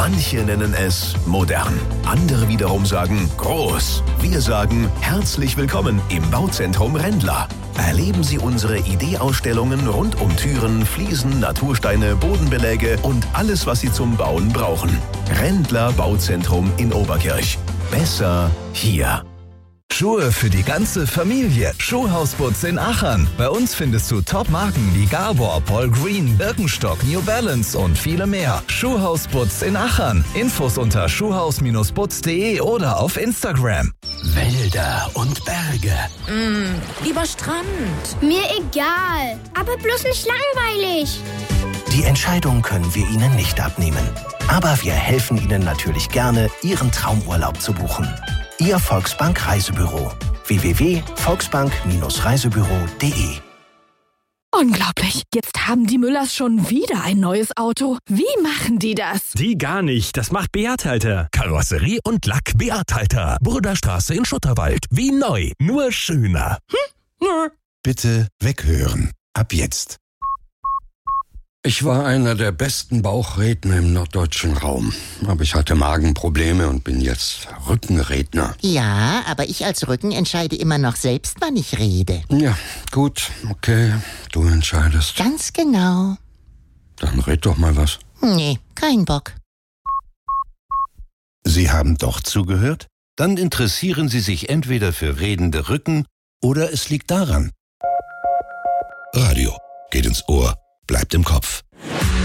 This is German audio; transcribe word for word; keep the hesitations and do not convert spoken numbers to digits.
Manche nennen es modern, andere wiederum sagen groß. Wir sagen herzlich willkommen im Bauzentrum Rendler. Erleben Sie unsere Ideeausstellungen rund um Türen, Fliesen, Natursteine, Bodenbeläge und alles, was Sie zum Bauen brauchen. Rendler Bauzentrum in Oberkirch. Besser hier. Schuhe für die ganze Familie. Schuhhausputz in Achern. Bei uns findest du Top-Marken wie Gabor, Paul Green, Birkenstock, New Balance und viele mehr. Schuhhausputz in Achern. Infos unter schuhhaus Bindestrich putz punkt de oder auf Instagram. Wälder und Berge. Mm, lieber Strand. Mir egal, aber bloß nicht langweilig. Die Entscheidung können wir Ihnen nicht abnehmen. Aber wir helfen Ihnen natürlich gerne, Ihren Traumurlaub zu buchen. Ihr Volksbank Reisebüro. w w w punkt volksbank Bindestrich reisebüro punkt de. Unglaublich. Jetzt haben die Müllers schon wieder ein neues Auto. Wie machen die das? Die gar nicht. Das macht Beat Halter. Karosserie und Lack Beat Halter. Burderstraße in Schutterwald. Wie neu. Nur schöner. Hm? Nö. Bitte weghören. Ab jetzt. Ich war einer der besten Bauchredner im norddeutschen Raum. Aber ich hatte Magenprobleme und bin jetzt Rückenredner. Ja, aber ich als Rücken entscheide immer noch selbst, wann ich rede. Ja, gut, okay, du entscheidest. Ganz genau. Dann red doch mal was. Nee, kein Bock. Sie haben doch zugehört? Dann interessieren Sie sich entweder für redende Rücken oder es liegt daran. Radio geht ins Ohr, bleibt im Kopf.